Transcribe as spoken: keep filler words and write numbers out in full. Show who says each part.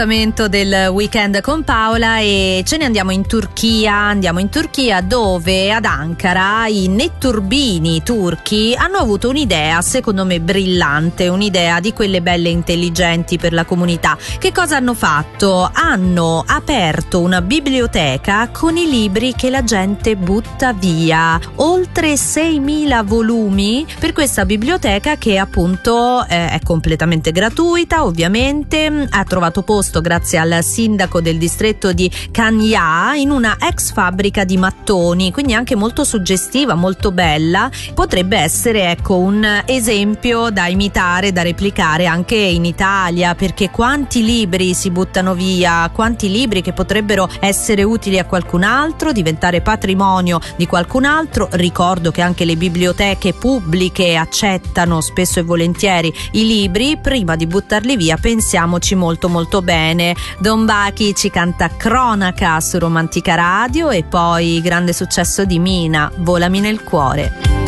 Speaker 1: Del weekend con Paola e ce ne andiamo in Turchia, andiamo in Turchia dove ad Ankara i netturbini turchi hanno avuto un'idea secondo me brillante, un'idea di quelle belle intelligenti per la comunità. Che cosa hanno fatto? Hanno aperto una biblioteca con i libri che la gente butta via, oltre seimila volumi per questa biblioteca che appunto eh, è completamente gratuita, ovviamente ha trovato posto grazie al sindaco del distretto di Kanya in una ex fabbrica di mattoni, quindi anche molto suggestiva, molto bella. Potrebbe essere ecco un esempio da imitare, da replicare anche in Italia, perché quanti libri si buttano via, quanti libri che potrebbero essere utili a qualcun altro, diventare patrimonio di qualcun altro. Ricordo che anche le biblioteche pubbliche accettano spesso e volentieri i libri. Prima di buttarli via pensiamoci molto molto bene. Don Bachi ci canta Cronaca su Romantica Radio e poi grande successo di Mina, Volami nel cuore.